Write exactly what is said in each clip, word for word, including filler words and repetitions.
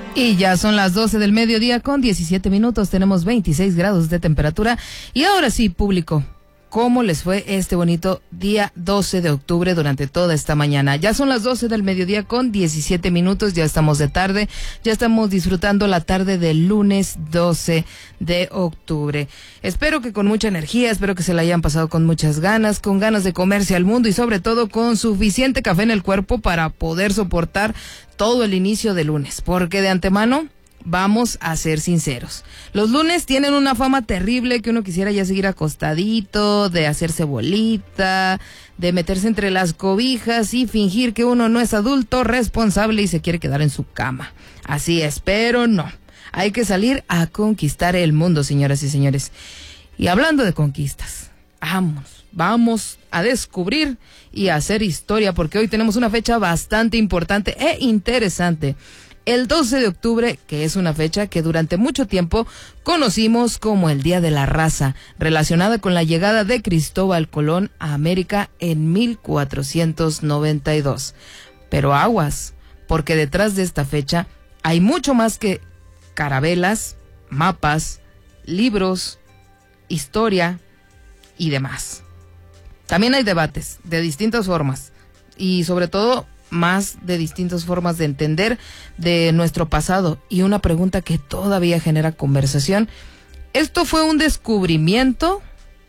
Y ya son las doce del mediodía con diecisiete minutos, tenemos veintiséis grados de temperatura. Y ahora sí, público, ¿cómo les fue este bonito día doce de octubre durante toda esta mañana? Ya son las doce del mediodía con diecisiete minutos, ya estamos de tarde, ya estamos disfrutando la tarde del lunes doce de octubre. Espero que con mucha energía, espero que se la hayan pasado con muchas ganas, con ganas de comerse al mundo y sobre todo con suficiente café en el cuerpo para poder soportar todo el inicio de lunes, porque de antemano vamos a ser sinceros. Los lunes tienen una fama terrible que uno quisiera ya seguir acostadito, de hacerse bolita, de meterse entre las cobijas y fingir que uno no es adulto responsable y se quiere quedar en su cama. Así es, pero no. Hay que salir a conquistar el mundo, señoras y señores. Y hablando de conquistas, vamos, vamos a descubrir y a hacer historia, porque hoy tenemos una fecha bastante importante e interesante. El doce de octubre, que es una fecha que durante mucho tiempo conocimos como el Día de la Raza, relacionada con la llegada de Cristóbal Colón a América en mil cuatrocientos noventa y dos. Pero aguas, porque detrás de esta fecha hay mucho más que carabelas, mapas, libros, historia y demás. También hay debates de distintas formas y sobre todo más de distintas formas de entender de nuestro pasado, y una pregunta que todavía genera conversación: ¿esto fue un descubrimiento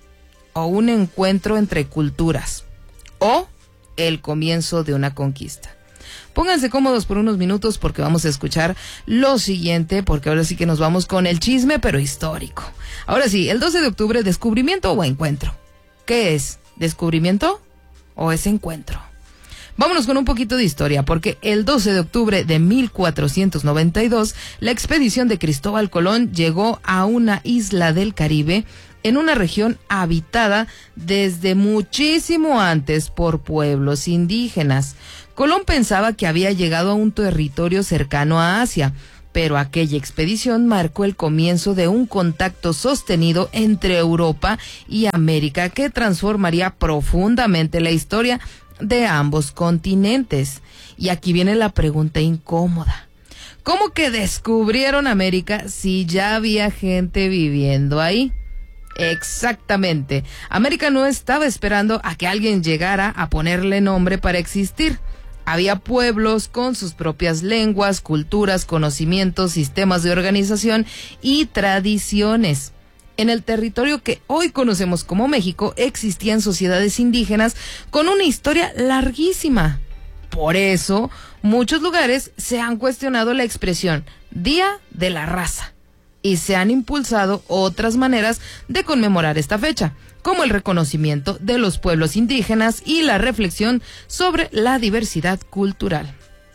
o un encuentro entre culturas o el comienzo de una conquista? Pónganse cómodos por unos minutos porque vamos a escuchar lo siguiente, porque ahora sí que nos vamos con el chisme pero histórico. Ahora sí, el doce de octubre, ¿descubrimiento o encuentro? ¿Qué es? ¿Descubrimiento o es encuentro? Vámonos con un poquito de historia, porque el doce de octubre de mil cuatrocientos noventa y dos, la expedición de Cristóbal Colón llegó a una isla del Caribe en una región habitada desde muchísimo antes por pueblos indígenas. Colón pensaba que había llegado a un territorio cercano a Asia, pero aquella expedición marcó el comienzo de un contacto sostenido entre Europa y América que transformaría profundamente la historia de ambos continentes. Y aquí viene la pregunta incómoda: ¿cómo que descubrieron América si ya había gente viviendo ahí? Exactamente, América no estaba esperando a que alguien llegara a ponerle nombre para existir. Había pueblos con sus propias lenguas, culturas, conocimientos, sistemas de organización y tradiciones. En el territorio que hoy conocemos como México existían sociedades indígenas con una historia larguísima. Por eso, muchos lugares se han cuestionado la expresión Día de la Raza y se han impulsado otras maneras de conmemorar esta fecha, como el reconocimiento de los pueblos indígenas y la reflexión sobre la diversidad cultural.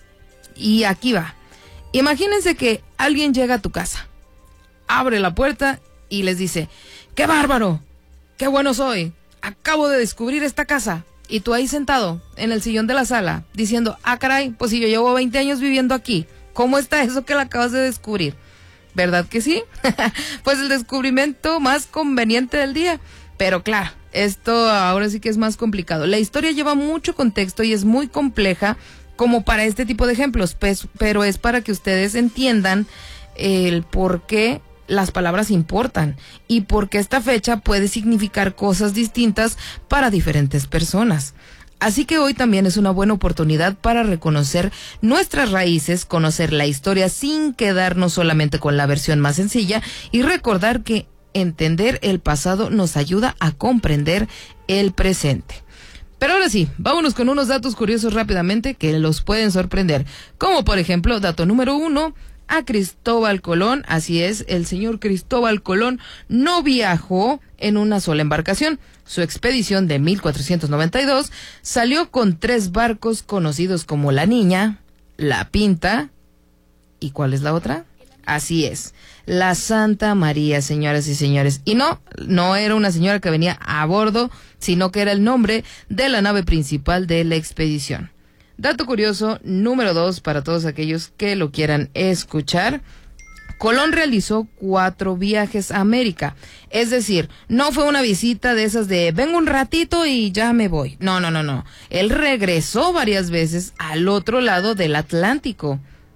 Y aquí va. Imagínense que alguien llega a tu casa, abre la puerta y les dice: ¡qué bárbaro! ¡Qué bueno soy! Acabo de descubrir esta casa. Y tú ahí sentado en el sillón de la sala diciendo: ¡ah, caray! Pues si yo llevo veinte años viviendo aquí, ¿cómo está eso que la acabas de descubrir? ¿Verdad que sí? Pues el descubrimiento más conveniente del día. Pero claro, esto ahora sí que es más complicado. La historia lleva mucho contexto y es muy compleja como para este tipo de ejemplos, pues, pero es para que ustedes entiendan el por qué las palabras importan y por qué esta fecha puede significar cosas distintas para diferentes personas. Así que hoy también es una buena oportunidad para reconocer nuestras raíces, conocer la historia sin quedarnos solamente con la versión más sencilla y recordar que entender el pasado nos ayuda a comprender el presente. Pero ahora sí, vámonos con unos datos curiosos rápidamente que los pueden sorprender. Como por ejemplo, dato número uno: a Cristóbal Colón, así es, el señor Cristóbal Colón no viajó en una sola embarcación. Su expedición de mil cuatrocientos noventa y dos salió con tres barcos conocidos como la Niña, la Pinta, ¿y cuál es la otra? Así es, la Santa María, señoras y señores. Y no, no era una señora que venía a bordo, sino que era el nombre de la nave principal de la expedición. Dato curioso número dos para todos aquellos que lo quieran escuchar: Colón realizó cuatro viajes a América. Es decir, no fue una visita de esas de vengo un ratito y ya me voy. No, no, no, no. Él regresó varias veces al otro lado del Atlántico.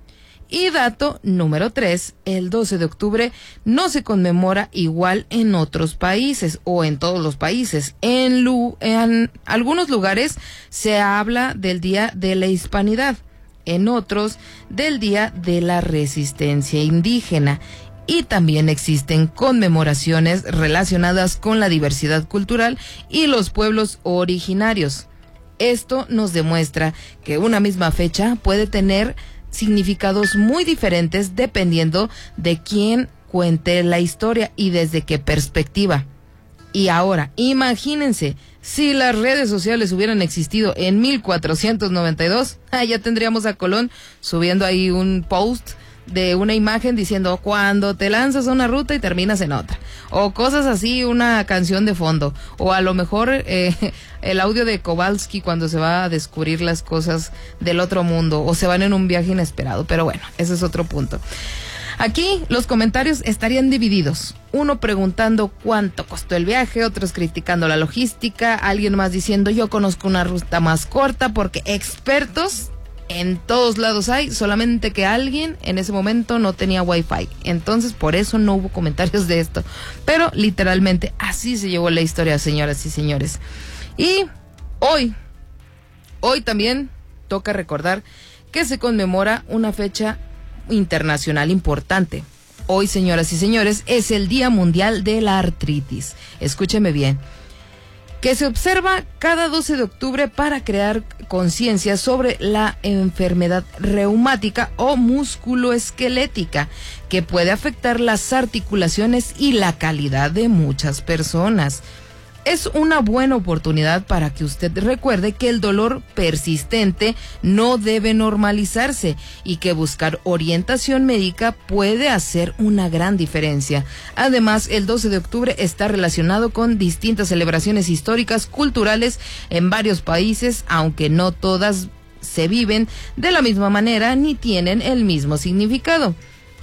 Y dato número tres, el doce de octubre no se conmemora igual en otros países o en todos los países. En, lu- en algunos lugares se habla del Día de la Hispanidad, en otros del Día de la Resistencia Indígena. Y también existen conmemoraciones relacionadas con la diversidad cultural y los pueblos originarios. Esto nos demuestra que una misma fecha puede tener significados muy diferentes dependiendo de quién cuente la historia y desde qué perspectiva. Y ahora, imagínense, si las redes sociales hubieran existido en mil cuatrocientos noventa y dos, ah, ya tendríamos a Colón subiendo ahí un post de una imagen diciendo cuando te lanzas a una ruta y terminas en otra, o cosas así, una canción de fondo, o a lo mejor eh, el audio de Kowalski cuando se va a descubrir las cosas del otro mundo, o se van en un viaje inesperado. Pero bueno, ese es otro punto. Aquí los comentarios estarían divididos, uno preguntando cuánto costó el viaje, otros criticando la logística, alguien más diciendo yo conozco una ruta más corta, porque expertos en todos lados hay, solamente que alguien en ese momento no tenía wifi, entonces por eso no hubo comentarios de esto. Pero literalmente así se llevó la historia, señoras y señores. Y hoy, hoy también toca recordar que se conmemora una fecha internacional importante. Hoy, señoras y señores, es el Día Mundial de la Artritis. Escúcheme bien, que se observa cada doce de octubre para crear conciencia sobre la enfermedad reumática o musculoesquelética que puede afectar las articulaciones y la calidad de muchas personas. Es una buena oportunidad para que usted recuerde que el dolor persistente no debe normalizarse y que buscar orientación médica puede hacer una gran diferencia. Además, el doce de octubre está relacionado con distintas celebraciones históricas, culturales en varios países, aunque no todas se viven de la misma manera ni tienen el mismo significado.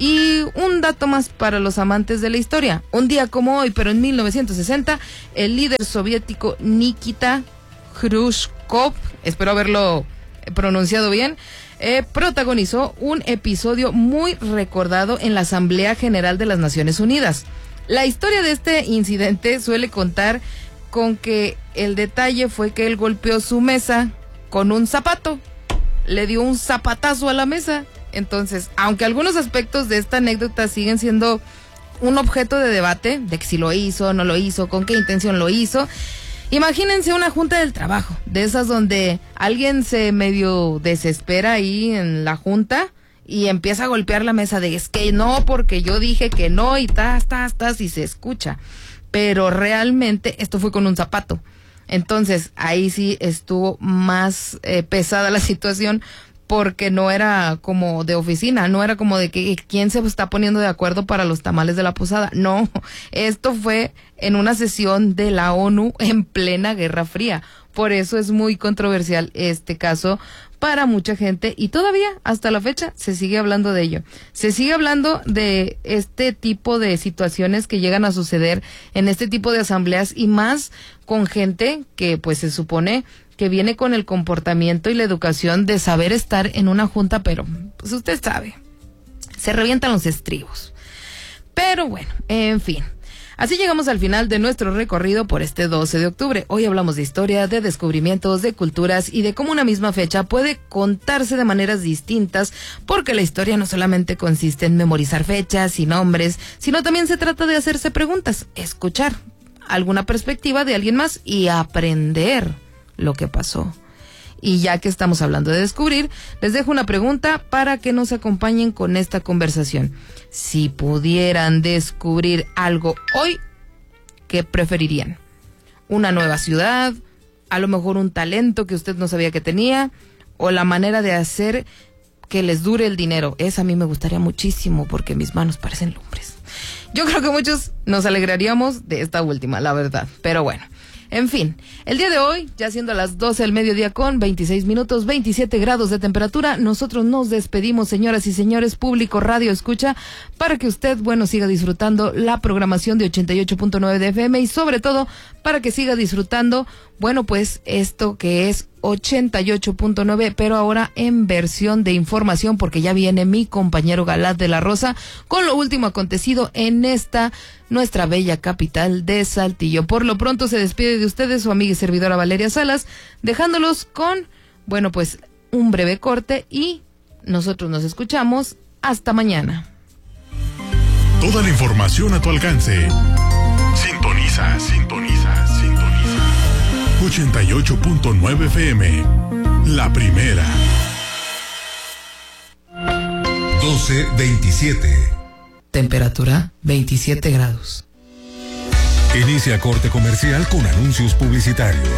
Y un dato más para los amantes de la historia. Un día como hoy, pero en mil novecientos sesenta, el líder soviético Nikita Khrushchev, espero haberlo pronunciado bien, eh, protagonizó un episodio muy recordado en la Asamblea General de las Naciones Unidas. La historia de este incidente suele contar con que el detalle fue que él golpeó su mesa con un zapato, le dio un zapatazo a la mesa. Entonces, aunque algunos aspectos de esta anécdota siguen siendo un objeto de debate, de que si lo hizo, no lo hizo, con qué intención lo hizo, imagínense una junta del trabajo, de esas donde alguien se medio desespera ahí en la junta y empieza a golpear la mesa de es que no, porque yo dije que no, y tas, tas, tas, y se escucha. Pero realmente esto fue con un zapato. Entonces, ahí sí estuvo más eh, pesada la situación, porque no era como de oficina, no era como de que quién se está poniendo de acuerdo para los tamales de la posada. No, esto fue en una sesión de la ONU en plena Guerra Fría. Por eso es muy controversial este caso para mucha gente y todavía hasta la fecha se sigue hablando de ello. Se sigue hablando de este tipo de situaciones que llegan a suceder en este tipo de asambleas y más con gente que pues se supone que viene con el comportamiento y la educación de saber estar en una junta, pero pues usted sabe, se revientan los estribos. Pero bueno, en fin. Así llegamos al final de nuestro recorrido por este doce de octubre. Hoy hablamos de historia, de descubrimientos, de culturas y de cómo una misma fecha puede contarse de maneras distintas, porque la historia no solamente consiste en memorizar fechas y nombres, sino también se trata de hacerse preguntas, escuchar alguna perspectiva de alguien más y aprender lo que pasó. Y ya que estamos hablando de descubrir, les dejo una pregunta para que nos acompañen con esta conversación. Si pudieran descubrir algo hoy, ¿qué preferirían? ¿Una nueva ciudad? ¿A lo mejor un talento que usted no sabía que tenía? ¿O la manera de hacer que les dure el dinero? Esa a mí me gustaría muchísimo porque mis manos parecen lumbres. Yo creo que muchos nos alegraríamos de esta última, la verdad. Pero bueno. En fin, el día de hoy, ya siendo las doce del mediodía con veintiséis minutos, veintisiete grados de temperatura, nosotros nos despedimos, señoras y señores, público Radio Escucha, para que usted, bueno, siga disfrutando la programación de ochenta y ocho punto nueve de F M y sobre todo para que siga disfrutando, bueno, pues esto que es ochenta y ocho punto nueve, pero ahora en versión de información, porque ya viene mi compañero Galad de la Rosa con lo último acontecido en esta nuestra bella capital de Saltillo. Por lo pronto se despide de ustedes su amiga y servidora Valeria Salas, dejándolos con, bueno, pues un breve corte y nosotros nos escuchamos hasta mañana. Toda la información a tu alcance. Sintoniza, sintoniza, sintoniza. ochenta y ocho punto nueve F M. La primera. doce veintisiete. Temperatura veintisiete grados. Inicia corte comercial con anuncios publicitarios.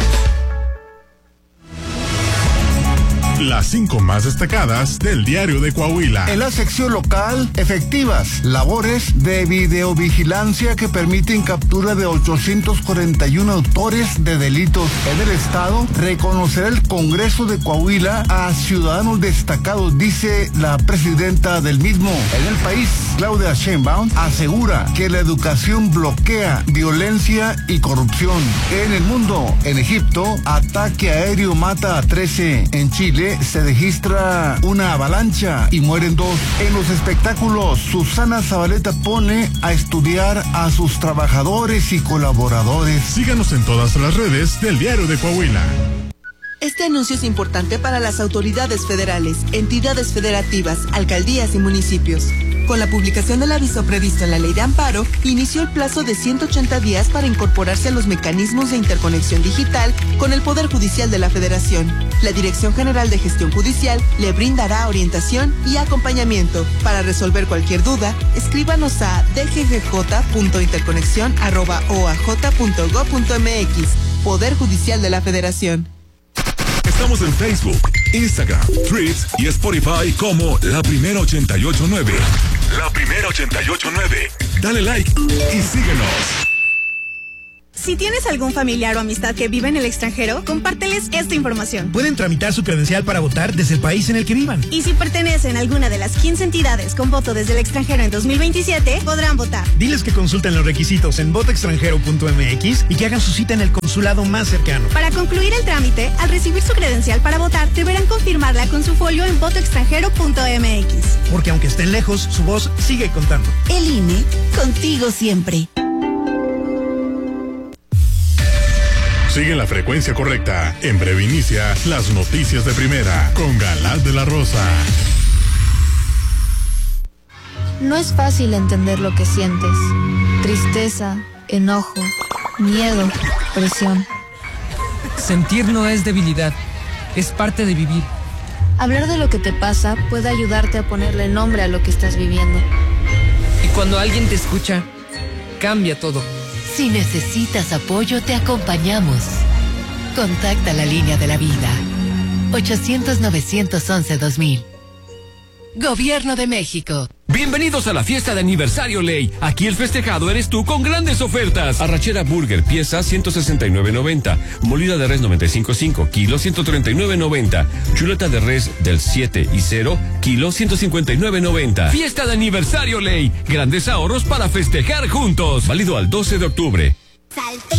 Las cinco más destacadas del Diario de Coahuila. En la sección local, efectivas labores de videovigilancia que permiten captura de ochocientos cuarenta y uno autores de delitos. En el estado, reconocerá el Congreso de Coahuila a ciudadanos destacados, dice la presidenta del mismo. En el país, Claudia Sheinbaum asegura que la educación bloquea violencia y corrupción. En el mundo, en Egipto, ataque aéreo mata a trece. En Chile, se registra una avalancha y mueren dos. En los espectáculos, Susana Zabaleta pone a estudiar a sus trabajadores y colaboradores. Síganos en todas las redes del Diario de Coahuila. Este anuncio es importante para las autoridades federales, entidades federativas, alcaldías y municipios. Con la publicación del aviso previsto en la Ley de Amparo, inició el plazo de ciento ochenta días para incorporarse a los mecanismos de interconexión digital con el Poder Judicial de la Federación. La Dirección General de Gestión Judicial le brindará orientación y acompañamiento. Para resolver cualquier duda, escríbanos a d g g j punto interconexión arroba o a j punto gob punto m x. Poder Judicial de la Federación. Estamos en Facebook, Instagram, Threads y Spotify como La Primera ochenta y ocho nueve. La Primera ochenta y ocho nueve. Dale like y síguenos. Si tienes algún familiar o amistad que vive en el extranjero, compárteles esta información. Pueden tramitar su credencial para votar desde el país en el que vivan. Y si pertenecen a alguna de las quince entidades con voto desde el extranjero en dos mil veintisiete, podrán votar. Diles que consulten los requisitos en voto extranjero punto m x y que hagan su cita en el consulado más cercano. Para concluir el trámite, al recibir su credencial para votar, deberán confirmarla con su folio en voto extranjero punto m x. Porque aunque estén lejos, su voz sigue contando. El I N E, contigo siempre. Sigue la frecuencia correcta. En breve inicia las noticias de primera con Galad de la Rosa. No es fácil entender lo que sientes. Tristeza, enojo, miedo, presión. Sentir no es debilidad, es parte de vivir. Hablar de lo que te pasa puede ayudarte a ponerle nombre a lo que estás viviendo. Y cuando alguien te escucha, cambia todo. Si necesitas apoyo, te acompañamos. Contacta la línea de la vida. ochocientos, novecientos once, dos mil. Gobierno de México. Bienvenidos a la fiesta de aniversario Ley. Aquí el festejado eres tú con grandes ofertas. Arrachera Burger, pieza ciento sesenta y nueve noventa. Molida de res noventa y cinco punto cinco, kilo ciento treinta y nueve noventa. Chuleta de res del siete y cero, kilo ciento cincuenta y nueve noventa. Fiesta de aniversario Ley. Grandes ahorros para festejar juntos. Válido al doce de octubre. Salte.